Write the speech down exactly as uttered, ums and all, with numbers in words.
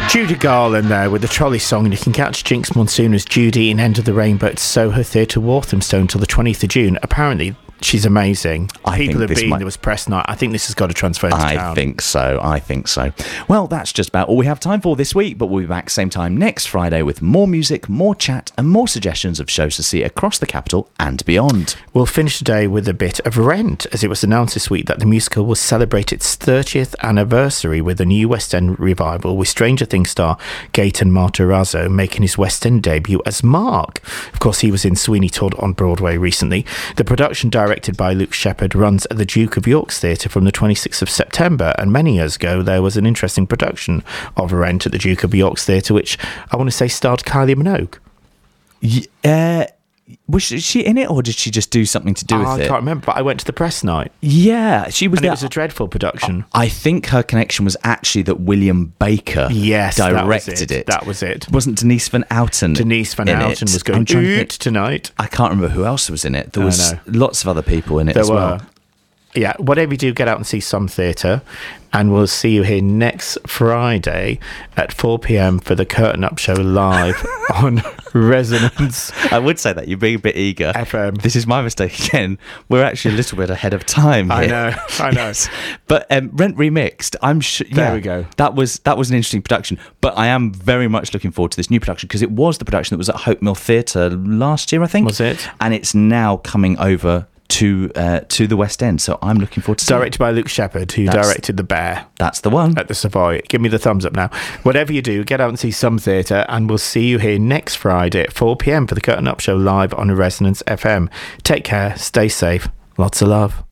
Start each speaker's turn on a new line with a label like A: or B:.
A: Judy Garland there with the Trolley Song, and you can catch Jinx Monsoon as Judy in End of the Rainbow at Soho Theatre, Walthamstow until the twentieth of June. Apparently, she's amazing.
B: I
A: People
B: think
A: have
B: this
A: been,
B: might-
A: there was press night. I think this has got to transfer into
B: I
A: town.
B: think so. I think so. Well, that's just about all we have time for this week, but we'll be back same time next Friday with more music, more chat, and more suggestions of shows to see across the capital and beyond.
A: We'll finish today with a bit of Rent, as it was announced this week that the musical will celebrate its thirtieth anniversary with a new West End revival, with Stranger Things star Gaten Matarazzo making his West End debut as Mark. Of course, he was in Sweeney Todd on Broadway recently. The production, directed by Luke Shepherd, runs at the Duke of York's Theatre from the twenty-sixth of September, and many years ago there was an interesting production of Rent at the Duke of York's Theatre, which I want to say starred Kylie Minogue.
B: Yeah. Was she in it, or did she just do something to do
A: Oh,
B: with
A: I
B: it?
A: can't remember, but I went to the press night.
B: Yeah, she was
A: And
B: there.
A: it was a dreadful production.
B: I think her connection was actually that William Baker
A: Yes, that was
B: directed
A: it.
B: it.
A: That was it.
B: Wasn't Denise Van Outen
A: Denise Van
B: in
A: Outen
B: it?
A: was going
B: I'm trying to
A: to
B: think-
A: tonight.
B: I can't remember who else was in it. There
A: I
B: was
A: know.
B: lots of other people in it
A: There
B: as
A: were.
B: well.
A: Yeah, whatever you do, get out and see some theatre, and we'll see you here next Friday at four p.m. for the Curtain Up Show live on Resonance
B: I would say that you're being a bit eager.
A: F M.
B: This is my mistake again. We're actually a little bit ahead of time here.
A: I know, I know.
B: Yes. But um, Rent Remixed, I'm sure.
A: There
B: yeah,
A: we go.
B: That was that was an interesting production. But I am very much looking forward to this new production, because it was the production that was at Hope Mill Theatre last year, I think.
A: Was it?
B: And it's now coming over to uh, to the West End. So I'm looking forward to seeing it.
A: Directed by Luke Shepherd, who
B: That's-
A: directed The Bear
B: That's the one.
A: at the Savoy. Give me the thumbs up now. Whatever you do, get out and see some theatre, and we'll see you here next Friday at four p.m. for the Curtain Up Show live on Resonance F M. Take care, stay safe, lots of love.